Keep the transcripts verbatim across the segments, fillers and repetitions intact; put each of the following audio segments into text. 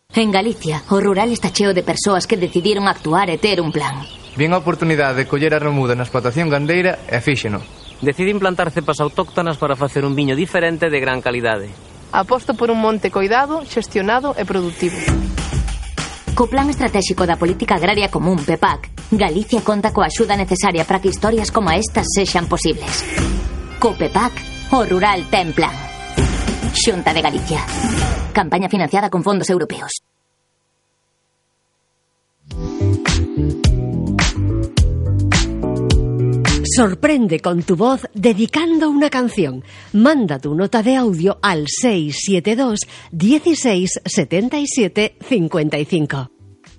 En Galicia, o rural está cheo de persoas que decidiron actuar e ter un plan. Vin a oportunidade de coller a remuda na explotación gandeira e fíxeno. Deciden plantar cepas autóctonas para facer un viño diferente de gran calidade. Aposto por un monte coidado, xestionado e productivo. Co Plan Estratégico da Política Agraria Común, P E P A C, Galicia conta coa axuda necesaria para que historias como estas sexan posibles. Co P E P A C, o rural ten plan. Xunta de Galicia. Campaña financiada con fondos europeos. Sorprende con tu voz dedicando una canción. Manda tu nota de audio al seis siete dos, dieciséis, setenta y siete, cincuenta y cinco.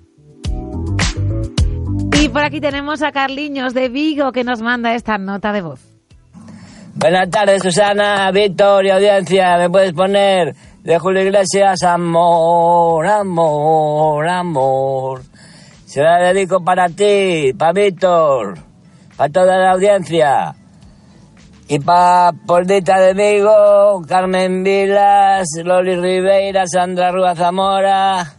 Y por aquí tenemos a Carliños de Vigo que nos manda esta nota de voz. Buenas tardes, Susana, Víctor y audiencia. ¿Me puedes poner de Julio Iglesias? Amor, amor, amor. Se la dedico para ti, para Víctor, para toda la audiencia. Y para Poldita de Vigo, Carmen Vilas, Loli Ribeira, Sandra Rúa Zamora.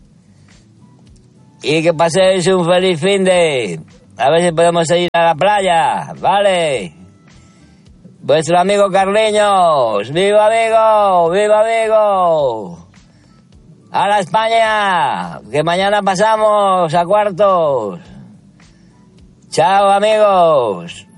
Y que paséis un feliz fin de... A ver si podemos ir a la playa, ¿vale? Vuestro amigo Carliños. ¡Viva Vigo! ¡Viva Vigo! ¡A la España! Que mañana pasamos a cuartos. ¡Chao, amigos!